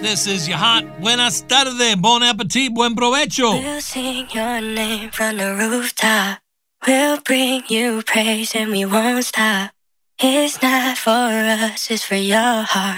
This is your hot. Buenas tardes. Bon appetit. Buen provecho. We'll sing your name from the rooftop. We'll bring you praise and we won't stop. It's not for us, it's for your heart.